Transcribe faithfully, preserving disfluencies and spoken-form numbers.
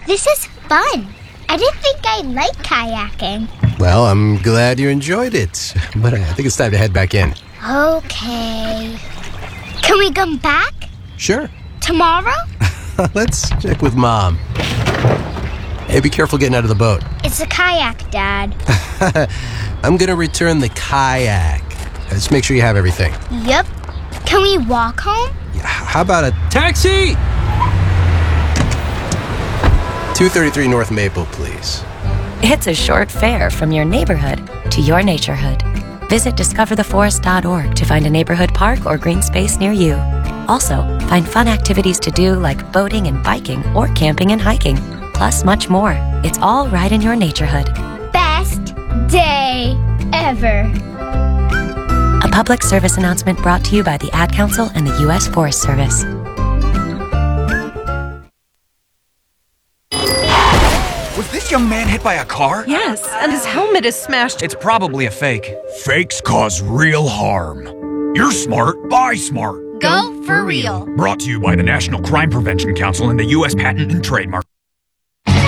This is fun. I didn't think I liked kayaking. Well, I'm glad you enjoyed it, but I think it's time to head back in. Okay. Can we come back? Sure. Tomorrow? Let's check with Mom. Hey, be careful getting out of the boat. It's a kayak, Dad. I'm gonna return the kayak. Just make sure you have everything. Yep. Can we walk home? How about a Taxi! two thirty-three North Maple, please? It's a short fare from your neighborhood to your naturehood. Visit discover the forest dot org to find a neighborhood park or green space near you. Also, find fun activities to do like boating and biking or camping and hiking, plus much more. It's all right in your naturehood. Best day ever. A public service announcement brought to you by the Ad Council and the U S Forest Service. Was this young man hit by a car? Yes, and his helmet is smashed. It's probably a fake. Fakes cause real harm. You're smart, buy smart. Go for real. Brought to you by the National Crime Prevention Council and the U S Patent and Trademark